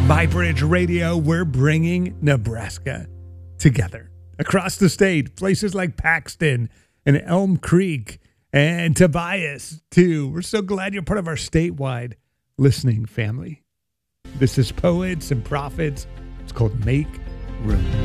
By Bridge Radio, we're bringing Nebraska together. Across the state, places like Paxton and Elm Creek and Tobias, too. We're so glad you're part of our statewide listening family. This is Poets and Prophets. It's called Make Room.